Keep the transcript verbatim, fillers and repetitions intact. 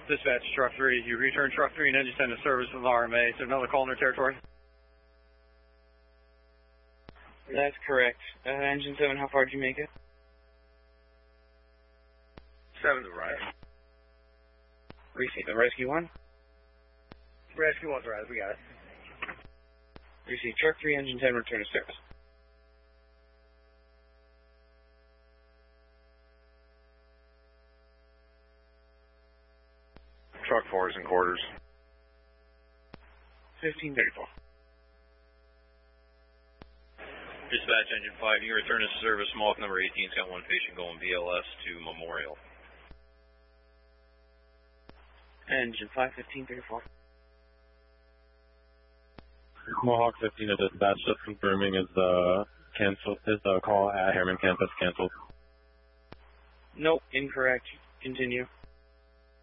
Dispatch truck three, you return truck three and engine ten to service with R M A. Is there another call in their territory? That's correct. Uh, engine seven, how far did you make it? Seven's arrived. Receive the rescue one. Rescue one's arrived, we got it. Receive truck three, engine ten, return to service. Truck four is in quarters. fifteen thirty-four. Dispatch engine five, you return to service. Smoke number eighteen's got one patient going B L S to Memorial. Engine five, fifteen thirty-four. Mohawk fifteen to dispatch, just confirming is the cancel is the call at Harriman campus canceled? Nope, incorrect. Continue.